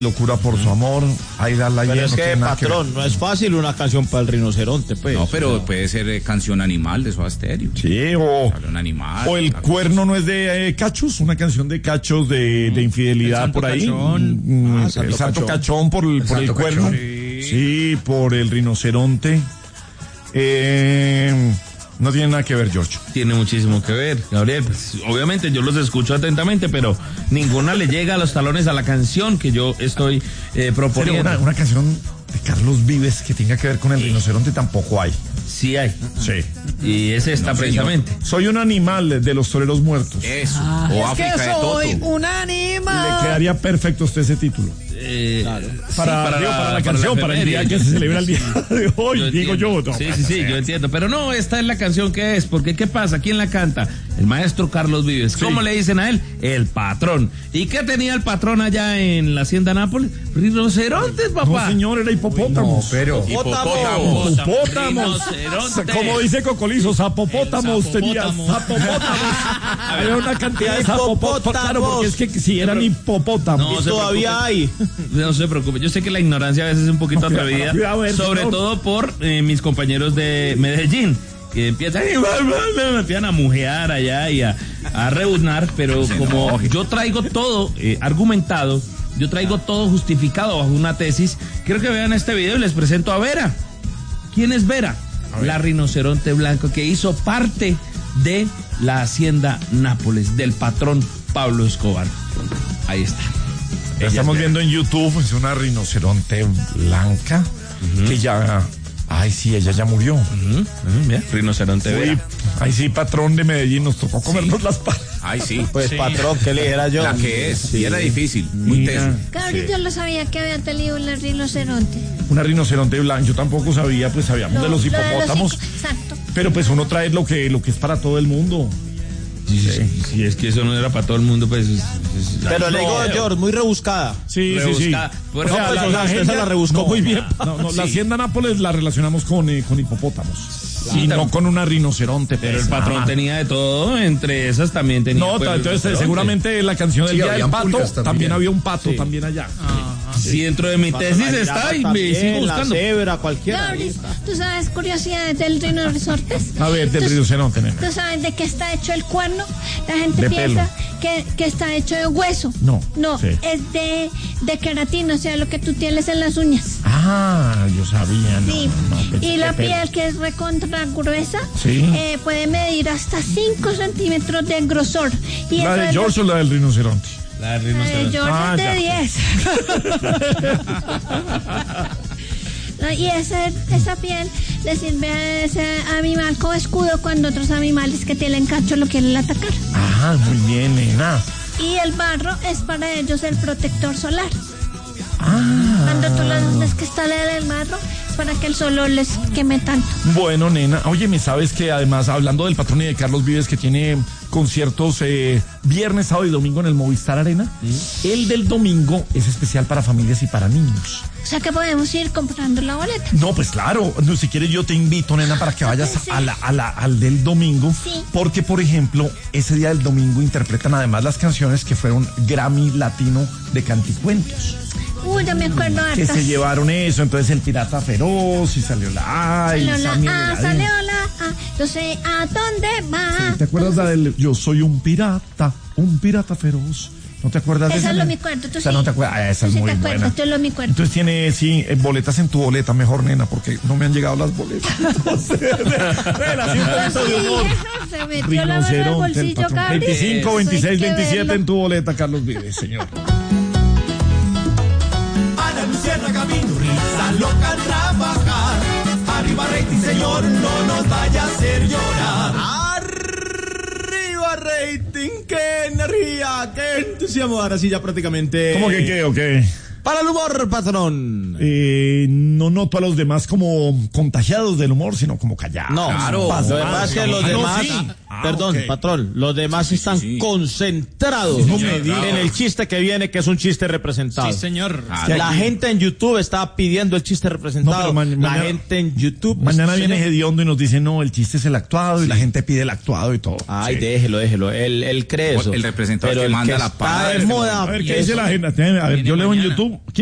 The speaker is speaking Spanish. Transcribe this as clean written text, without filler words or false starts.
Locura por su amor, ahí da la idea. Pero es que, patrón, no es fácil una canción para el rinoceronte, pues. No, pero puede ser canción animal de Soda Stereo. Sí, o un animal. O El Cuerno no es de Cachos, una canción de Cachos de infidelidad por ahí. Cachón. El Santo Cachón por el Cuerno. Cachón. Sí, por el rinoceronte. No tiene nada que ver, George. Tiene muchísimo que ver, Gabriel. Pues, obviamente yo los escucho atentamente, pero ninguna le llega a los talones a la canción que yo estoy proponiendo. Una canción de Carlos Vives que tenga que ver con el rinoceronte tampoco hay. Sí hay. Sí. Y es esta precisamente. Soy un animal de los toreros muertos. Eso. Es África que de Toto. soy un animal. Le quedaría perfecto a usted ese título. Claro. Para la canción, para el día que se celebra el día de hoy, digo yo. No, sí, yo entiendo. Pero no, esta es la canción que es, porque ¿qué pasa? ¿Quién la canta? El maestro Carlos Vives. Sí. ¿Cómo le dicen a él? El patrón. ¿Y qué tenía el patrón allá en la hacienda Nápoles? Rinocerontes, papá. No, señor, era hipopótamos. Pero hipopótamos. Como dice Cocolizo, zapopótamos tenía. Zapopótamos. Había una cantidad de zapopótamos. Claro, porque es que si eran hipopótamos. No, todavía hay. No se preocupe, yo sé que la ignorancia a veces es un poquito atrevida, sobre todo por mis compañeros de Medellín, que empiezan a mujear allá y a rebuznar, pero como yo traigo todo argumentado, yo traigo todo justificado bajo una tesis, quiero que vean este video y les presento a Vera. ¿Quién es Vera? La rinoceronte blanco que hizo parte de la hacienda Nápoles, del patrón Pablo Escobar. Ahí está. La estamos viendo en YouTube, es una rinoceronte blanca que ya... Ay, sí, ella ya murió. Mira, rinoceronte Vera. Ay, sí, patrón de Medellín, nos tocó comernos las patas. Ay, sí. Pues sí. Patrón, ¿qué le dijera yo? La que es, sí, era difícil, muy teso. Gabriel, yo lo sabía que había tenido un rinoceronte. Una rinoceronte blanca, yo tampoco sabía, pues sabíamos de los hipopótamos. Exacto. Pero pues uno trae lo que es para todo el mundo. Sí, es que eso no era para todo el mundo, pues. Pero le digo, George, muy rebuscada. Sí. Por O sea, ejemplo, usted se la rebuscó. No, muy bien. Sí. La hacienda Nápoles la relacionamos con hipopótamos. Sí, no con una rinoceronte. Pero el patrón tenía de todo, entre esas también tenía. No, entonces seguramente la canción del día del pato, también había un pato también allá. Sí, dentro de mi tesis está y me sigo buscando. La cebra, cualquiera. Gabriel, ¿tú sabes curiosidades del rinoceronte? A ver, del rinoceronte, nena. ¿Tú sabes de qué está hecho el cuerno? La gente De piensa que está hecho de hueso. No, sí. Es de queratina, o sea, lo que tú tienes en las uñas. Ah, yo sabía. Sí. Pensé Y la que piel, que es recontra gruesa, sí. puede medir hasta 5 centímetros de grosor. Y ¿La eso de George o la del rinoceronte? La rinoceronte. George es de 10. Y esa piel le sirve a ese animal como escudo cuando otros animales que tienen cacho lo quieren atacar. Ah, muy bien, nena. Y el barro es para ellos el protector solar. Cuando tú les que sale del barro es para que el sol no les queme tanto. Bueno, nena, oye, ¿me sabes que además, hablando del patrón y de Carlos Vives, que tiene conciertos viernes, sábado y domingo en el Movistar Arena? El del domingo es especial para familias y para niños. O sea que podemos ir comprando la boleta. No, pues claro, no, si quieres yo te invito, nena, para que vayas sí. al del domingo, sí. Porque, por ejemplo, ese día del domingo interpretan además las canciones que fueron Grammy Latino de Canticuentos. Uy, ya me acuerdo hartas. Que se llevaron eso, entonces el pirata feroz y salió la A. Salió la A, salió la A, yo sé a dónde va. Sí, ¿te acuerdas la del Yo soy un pirata feroz? ¿No te acuerdas de esa? Esa es lo mi cuarto, tú o sea, sí. no te acuerdas, esa es muy buena. Yo lo mi cuarto. Entonces tiene, sí, boletas en tu boleta, mejor, nena, porque no me han llegado las boletas. Entonces, Se metió la mano en el bolsillo, Gabriel. 25, 26, 27 en tu boleta, Carlos Vives, señor. Ana Luciana Camino, risa loca al trabajar. Arriba rating, señor, no nos vaya a hacer llorar. Arriba rating, qué energía, qué entusiasmo. Ahora sí ya prácticamente. ¿Cómo que qué o qué? Para el humor, patrón. No noto a los demás como contagiados del humor, sino como callados. No, claro. Lo que pasa es que los demás, perdón, okay. Patrón, los demás están concentrados en el chiste que viene, que es un chiste representado. Sí, señor. La gente en YouTube está pidiendo el chiste representado. La gente en YouTube. Mañana viene Gediondo y nos dice, no, el chiste es el actuado, y la gente pide el actuado y todo. Ay, déjelo. Él cree eso. El representador pero que manda el la está de moda. A ver, ¿qué dice la gente? A ver, yo leo en YouTube. tú?